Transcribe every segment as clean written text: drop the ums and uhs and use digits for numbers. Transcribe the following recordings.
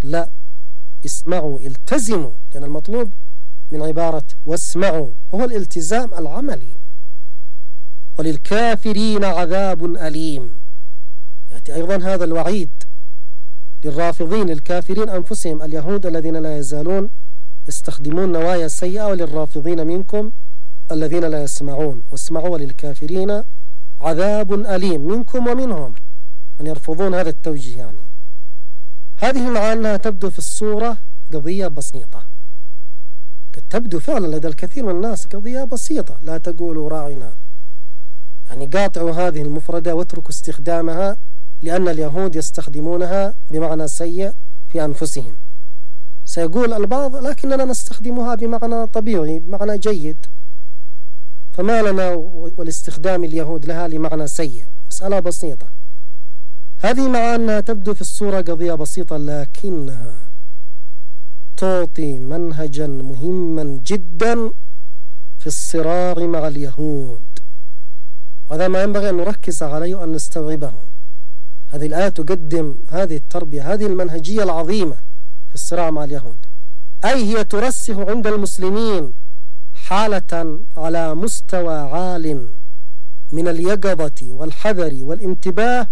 لا، اسمعوا، التزموا، لأن المطلوب من عبارة واسمعوا هو الالتزام العملي. وللكافرين عذاب أليم، يأتي أيضا هذا الوعيد للرافضين، للكافرين أنفسهم اليهود الذين لا يزالون يستخدمون نوايا سيئة، وللرافضين منكم الذين لا يسمعون. واسمعوا وللكافرين عذاب أليم منكم ومنهم من يرفضون هذا التوجيه. يعني هذه مع أنها تبدو في الصورة قضية بسيطة، قد تبدو فعلا لدى الكثير من الناس قضية بسيطة، لا تقولوا راعنا، يعني قاطعوا هذه المفردة واتركوا استخدامها لأن اليهود يستخدمونها بمعنى سيء في أنفسهم. سيقول البعض لكننا نستخدمها بمعنى طبيعي، بمعنى جيد، فما لنا والاستخدام اليهود لها لمعنى سيء؟ مسألة بسيطة. هذه مع أنها تبدو في الصورة قضية بسيطة، لكنها تعطي منهجا مهما جدا في الصراع مع اليهود، وهذا ما ينبغي أن نركز عليه وأن نستوعبه. هذه الآية تقدم هذه التربية، هذه المنهجية العظيمة في الصراع مع اليهود، أي هي ترسخ عند المسلمين حالة على مستوى عال من اليقظة والحذر والانتباه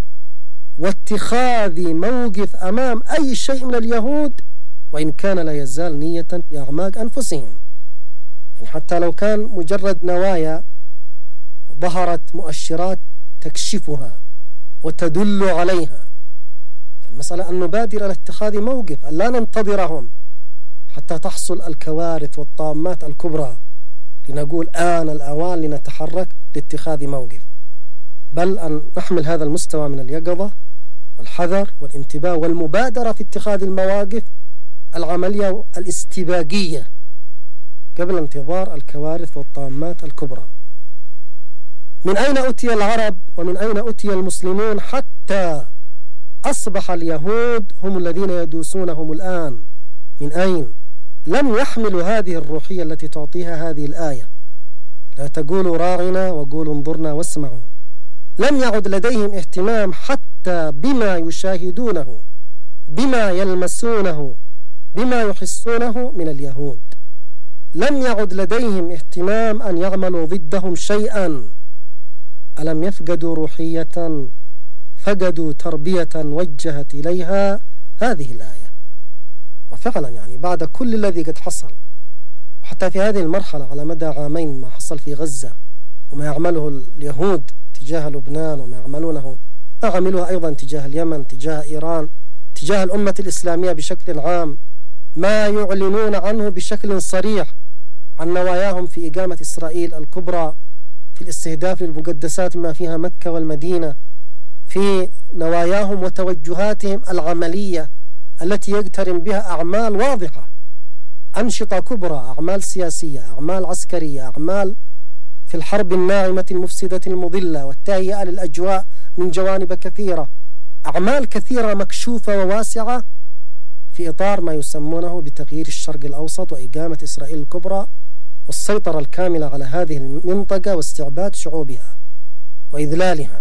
واتخاذ موقف أمام أي شيء من اليهود، وإن كان لا يزال نية في أعماق أنفسهم. يعني حتى لو كان مجرد نوايا ظهرت مؤشرات تكشفها وتدل عليها، المسألة أن نبادر لاتخاذ موقف، أن لا ننتظرهم حتى تحصل الكوارث والطامات الكبرى لنقول آن الأوان لنتحرك لاتخاذ موقف، بل أن نحمل هذا المستوى من اليقظة والحذر والانتباه والمبادرة في اتخاذ المواقف العملية الاستباقية قبل انتظار الكوارث والطامات الكبرى. من أين أتي العرب ومن أين أتي المسلمون حتى أصبح اليهود هم الذين يدوسونهم الآن؟ من أين؟ لم يحملوا هذه الروحية التي تعطيها هذه الآية، لا تقولوا راعنا وقولوا انظرنا واسمعوا. لم يعد لديهم اهتمام حتى بما يشاهدونه، بما يلمسونه، بما يحسونه من اليهود. لم يعد لديهم اهتمام أن يعملوا ضدهم شيئا. ألم يفقدوا روحية؟ فقدوا تربية وجهت إليها هذه الآية. وفعلا يعني بعد كل الذي قد حصل، وحتى في هذه المرحلة على مدى عامين ما حصل في غزة وما يعمله اليهود تجاه لبنان وما يعملونه، ما عملوها أيضا تجاه اليمن، تجاه إيران، تجاه الأمة الإسلامية بشكل عام، ما يعلنون عنه بشكل صريح عن نواياهم في إقامة إسرائيل الكبرى، في الاستهداف للمقدسات ما فيها مكة والمدينة، في نواياهم وتوجهاتهم العملية التي يقترن بها أعمال واضحة، أنشطة كبرى، أعمال سياسية، أعمال عسكرية، أعمال في الحرب الناعمة المفسدة المضلة والتهيئة للأجواء من جوانب كثيرة، أعمال كثيرة مكشوفة وواسعة في إطار ما يسمونه بتغيير الشرق الأوسط وإقامة إسرائيل الكبرى والسيطرة الكاملة على هذه المنطقة واستعباد شعوبها وإذلالها.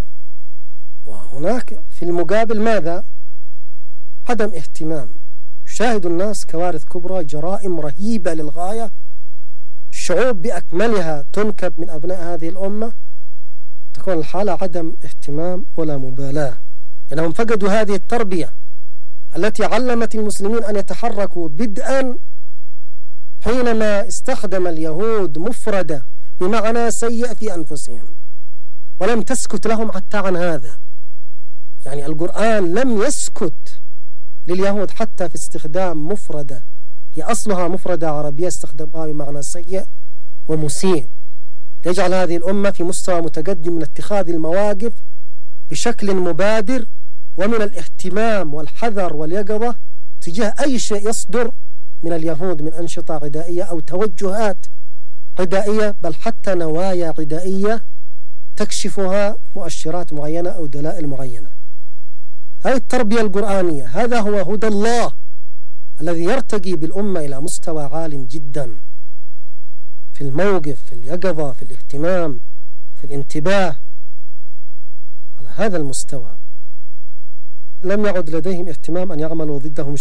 وهناك في المقابل ماذا؟ عدم اهتمام. يشاهد الناس كوارث كبرى، جرائم رهيبة للغاية، شعوب بأكملها تنكب من أبناء هذه الأمة، تكون الحالة عدم اهتمام ولا مبالاة، لأنهم فقدوا هذه التربية التي علمت المسلمين أن يتحركوا بدءا حينما استخدم اليهود مفردة بمعنى سيء في أنفسهم، ولم تسكت لهم حتى عن هذا. يعني القرآن لم يسكت لليهود حتى في استخدام مفردة هي أصلها مفردة عربية استخدمها بمعنى سيء ومسيء، يجعل هذه الأمة في مستوى متقدم من اتخاذ المواقف بشكل مبادر ومن الاهتمام والحذر واليقظة تجاه أي شيء يصدر من اليهود من أنشطة عدائية أو توجهات عدائية، بل حتى نوايا عدائية تكشفها مؤشرات معينة أو دلائل معينة. هذه التربية القرآنية، هذا هو هدى الله الذي يرتقي بالأمة إلى مستوى عال جدا في الموقف، في اليقظة، في الاهتمام، في الانتباه. على هذا المستوى لم يعد لديهم اهتمام أن يعملوا ضدهم